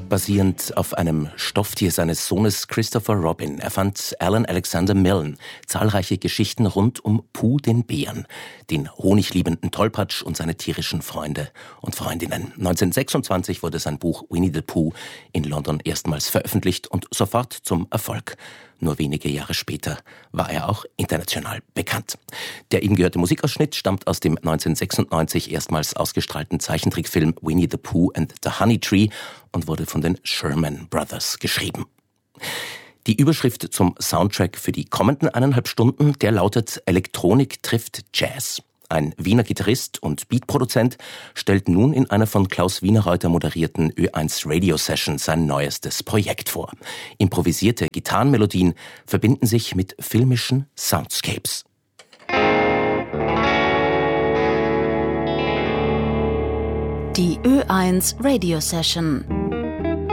Basierend auf einem Stofftier seines Sohnes Christopher Robin erfand Alan Alexander Milne zahlreiche Geschichten rund um Pooh den Bären, den honigliebenden Tollpatsch und seine tierischen Freunde und Freundinnen. 1926 wurde sein Buch Winnie the Pooh in London erstmals veröffentlicht und sofort zum Erfolg. Nur wenige Jahre später war er auch international bekannt. Der ihm gehörte Musikausschnitt stammt aus dem 1996 erstmals ausgestrahlten Zeichentrickfilm Winnie the Pooh and the Honey Tree und wurde von den Sherman Brothers geschrieben. Die Überschrift zum Soundtrack für die kommenden 1,5 Stunden, der lautet Elektronik trifft Jazz. Ein Wiener Gitarrist und Beatproduzent stellt nun in einer von Klaus Wienerreuter moderierten Ö1 Radio Session sein neuestes Projekt vor. Improvisierte Gitarrenmelodien verbinden sich mit filmischen Soundscapes. Die Ö1 Radio Session.